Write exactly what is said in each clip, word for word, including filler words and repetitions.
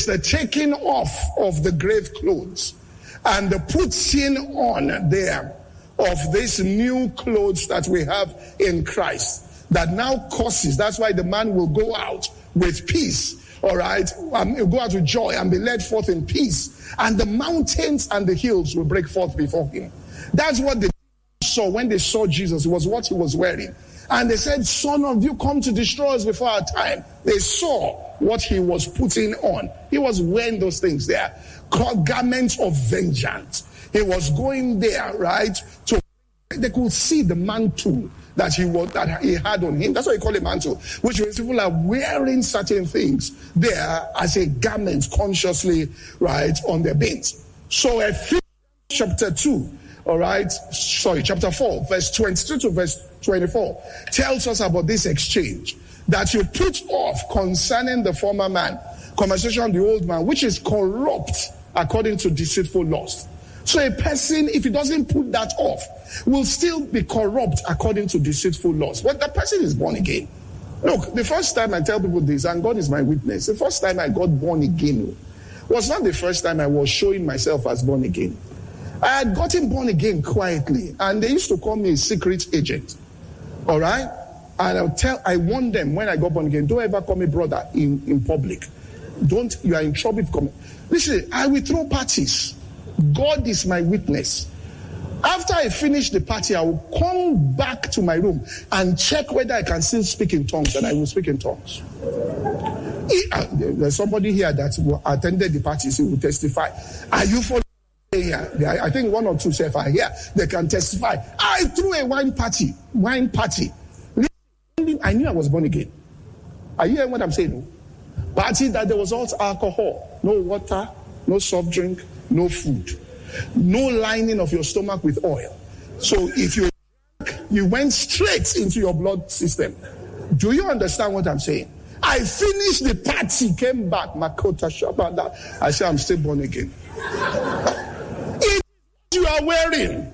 the taking off of the grave clothes and the putting on there of these new clothes that we have in Christ that now causes. That's why the man will go out with peace. All right, um, he'll go out with joy and be led forth in peace. And the mountains and the hills will break forth before him. That's what they saw when they saw Jesus. It was what he was wearing. And they said, Son of you come to destroy us before our time. They saw what he was putting on. He was wearing those things there, called garments of vengeance. He was going there, right? So they could see the mantle that he was, that he had on him. That's why he called it mantle, which means people are wearing certain things there as a garment consciously, right, on their bins. So Ephesians chapter two, all right, sorry, chapter four, verse twenty-two to verse twenty-four tells us about this exchange that you put off concerning the former man, conversation of the old man, which is corrupt according to deceitful lust. So a person, if he doesn't put that off, will still be corrupt according to deceitful lust. But the person is born again. Look, the first time I tell people this, and God is my witness, the first time I got born again was not the first time I was showing myself as born again. I had gotten born again quietly, and they used to call me a secret agent. All right? And I'll tell, I warned them when I got born again, don't ever call me brother in, in public. Don't, you are in trouble if you come. Listen, I will throw parties. God is my witness. After I finish the party, I will come back to my room and check whether I can still speak in tongues, and I will speak in tongues. He, uh, there's somebody here that attended the party, so will testify. Are you following here? I think one or two chefs are here. They can testify. I threw a wine party. Wine party. I knew I was born again. Are you hearing what I'm saying? Party that there was also alcohol, no water, no soft drink, no food, no lining of your stomach with oil. So if you you went straight into your blood system. Do you understand what I'm saying? I finished the party, came back, Makota Shabada. I said, I'm still born again. It's what you are wearing.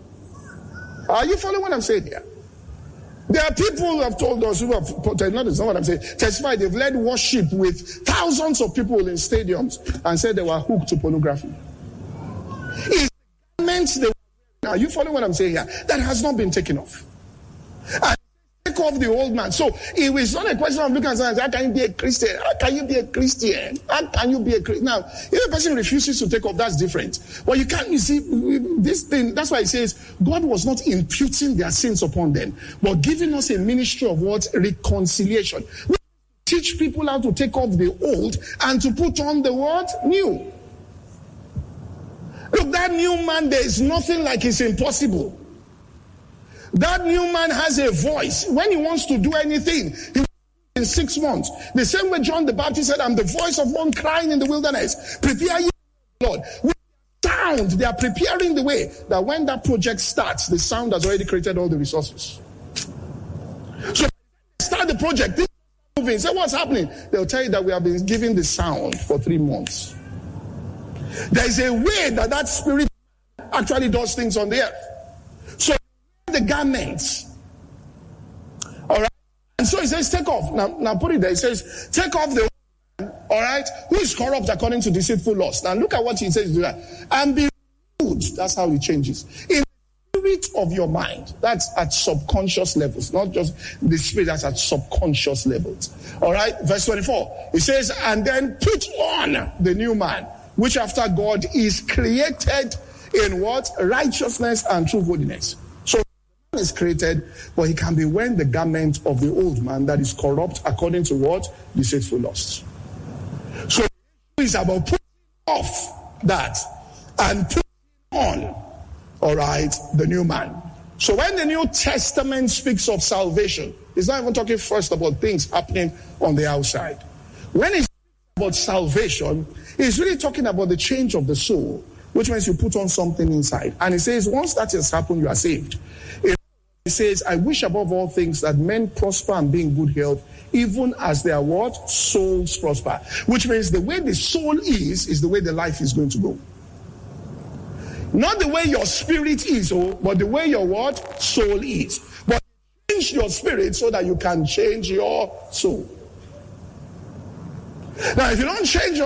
Are you following what I'm saying here? There are people who have told us, who have, not that's not what I'm saying, testified, they've led worship with thousands of people in stadiums and said they were hooked to pornography. It's meant they were, are you following what I'm saying here? That has not been taken off. And take off the old man. So it was not a question of looking at someone and saying, how can you be a Christian? How can you be a Christian? How can you be a Christian? Now, if a person refuses to take off, that's different. Well, you can't, you see, this thing, that's why it says, God was not imputing their sins upon them, but giving us a ministry of what? Reconciliation. We teach people how to take off the old and to put on the what? New. Look, that new man, there is nothing like it's impossible. That new man has a voice. When he wants to do anything, he in six months. The same way John the Baptist said, I'm the voice of one crying in the wilderness. Prepare ye, Lord. With sound, they are preparing the way that when that project starts, the sound has already created all the resources. So start the project, this is moving. Say, what's happening? They'll tell you that we have been giving the sound for three months. There is a way that that spirit actually does things on the earth. So the garments. All right. And so he says, take off. Now, now put it there. He says, take off the man, all right, who is corrupt according to deceitful lust. Now look at what he says to that. And be renewed. That's how he changes. In the spirit of your mind. That's at subconscious levels, not just the spirit, that's at subconscious levels. All right. Verse twenty-four. He says, and then put on the new man, which after God is created in what? Righteousness and true holiness. So man is created, but he can be wearing the garment of the old man that is corrupt according to what? Deceitful lusts. So it's about putting off that and putting on, all right, the new man. So when the New Testament speaks of salvation, it's not even talking first about things happening on the outside. When it's about salvation, it's really talking about the change of the soul, which means you put on something inside. And it says, once that has happened, you are saved. It says, I wish above all things that men prosper and be in good health, even as their what? Souls prosper. Which means the way the soul is, is the way the life is going to go. Not the way your spirit is, oh, but the way your what? Soul is. But change your spirit so that you can change your soul. Now, if you don't change your